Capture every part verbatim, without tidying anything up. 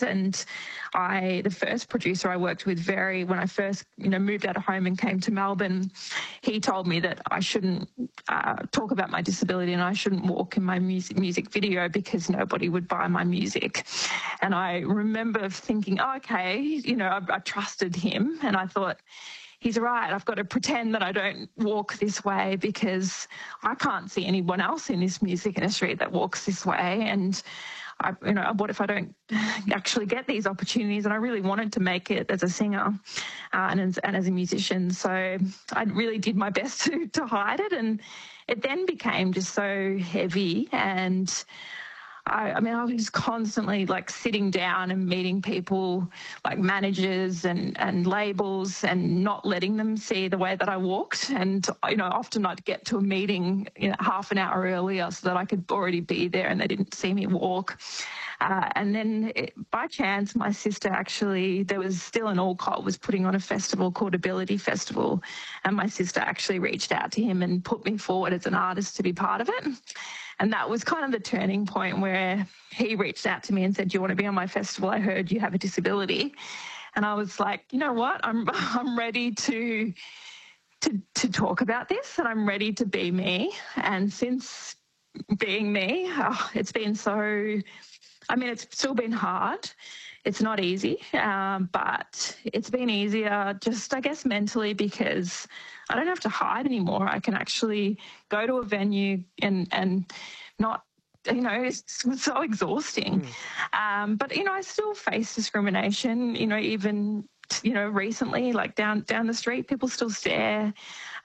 artists. And I, the first producer I worked with, very when I first, you know, moved out of home and came to Melbourne, he told me that I shouldn't uh, talk about my disability and I shouldn't walk in my music music video because nobody would buy my music. And I remember thinking, oh, okay, you know, I, I trusted him, and I thought, he's right, I've got to pretend that I don't walk this way because I can't see anyone else in this music industry that walks this way. And, I, you know, what if I don't actually get these opportunities? And I really wanted to make it as a singer uh, and, as, and as a musician. So I really did my best to, to hide it. And it then became just so heavy. And I, I mean, I was constantly like sitting down and meeting people like managers and, and labels and not letting them see the way that I walked. And, you know, often I'd get to a meeting, you know, half an hour earlier so that I could already be there and they didn't see me walk. Uh, and then it, by chance, my sister actually, there was still an Alcott was putting on a festival called Ability Festival. And my sister actually reached out to him and put me forward as an artist to be part of it. And that was kind of the turning point where he reached out to me and said, do you want to be on my festival? I heard you have a disability. And I was like, you know what? I'm I'm ready to, to, to talk about this, and I'm ready to be me. And since being me, oh, it's been so, I mean, it's still been hard. It's not easy, um, but it's been easier just, I guess, mentally, because I don't have to hide anymore. I can actually go to a venue and, and not, you know, it's so exhausting. Mm. Um, but, you know, I still face discrimination, you know, even, you know, recently, like down, down the street, people still stare.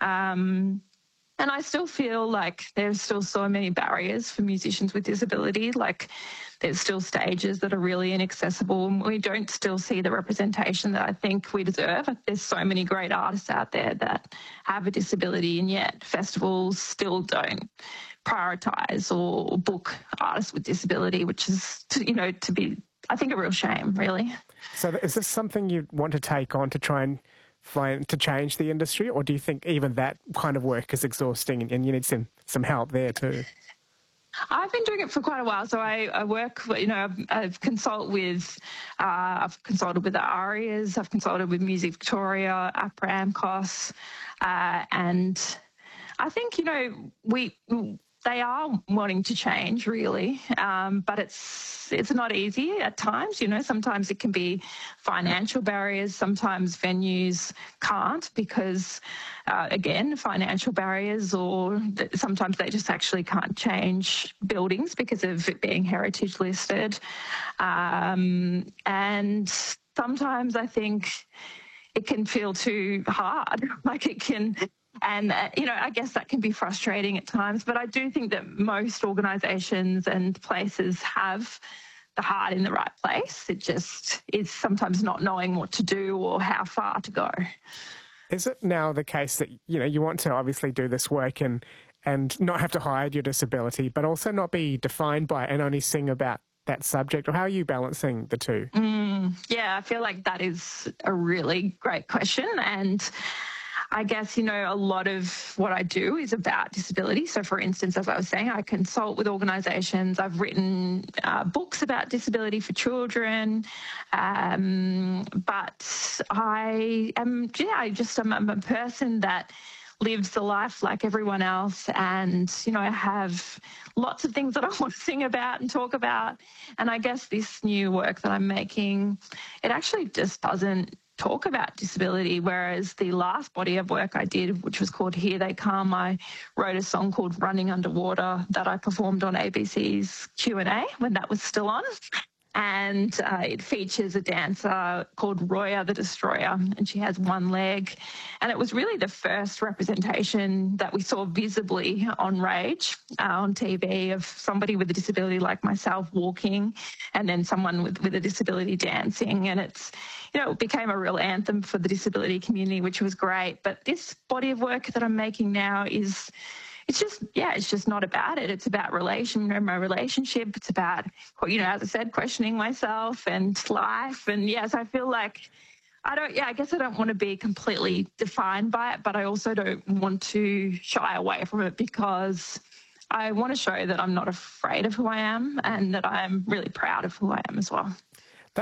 Um, and I still feel like there's still so many barriers for musicians with disability. Like, there's still stages that are really inaccessible, and we don't still see the representation that I think we deserve. There's so many great artists out there that have a disability, and yet festivals still don't prioritise or book artists with disability, which is, to, you know, to be, I think, a real shame, really. So is this something you want to take on to try and find, to change the industry, or do you think even that kind of work is exhausting and you need some, some help there too? I've been doing it for quite a while. So I, I work, you know, I've, I've consult with, uh, I've consulted with the ARIAs, I've consulted with Music Victoria, APRA, AMCOS, uh, and I think, you know, we they are wanting to change, really, um, but it's it's not easy at times. You know, sometimes it can be financial barriers. Sometimes venues can't because, uh, again, financial barriers, or th- sometimes they just actually can't change buildings because of it being heritage listed. Um, and sometimes I think it can feel too hard, like it can... And, uh, you know, I guess that can be frustrating at times, but I do think that most organisations and places have the heart in the right place. It just is sometimes not knowing what to do or how far to go. Is it now the case that, you know, you want to obviously do this work and, and not have to hide your disability, but also not be defined by it and only sing about that subject? Or how are you balancing the two? Mm, yeah, I feel like that is a really great question. And I guess, you know, a lot of what I do is about disability. So, for instance, as I was saying, I consult with organisations. I've written uh, books about disability for children. Um, but I am, yeah, I just am I'm a person that lives the life like everyone else. And, you know, I have lots of things that I want to sing about and talk about. And I guess this new work that I'm making, it actually just doesn't talk about disability, whereas the last body of work I did, which was called Here They Come, I wrote a song called Running Underwater that I performed on A B C's Q and A when that was still on. And uh, it features a dancer called Roya the Destroyer, and she has one leg. And it was really the first representation that we saw visibly on Rage, uh, on T V, of somebody with a disability like myself walking, and then someone with, with a disability dancing. And it's, you know, it became a real anthem for the disability community, which was great. But this body of work that I'm making now is... It's just, yeah, it's just not about it. It's about relation, you know, my relationship. It's about, you know, as I said, questioning myself and life. And yes, I feel like I don't, yeah, I guess I don't want to be completely defined by it, but I also don't want to shy away from it because I want to show that I'm not afraid of who I am and that I'm really proud of who I am as well.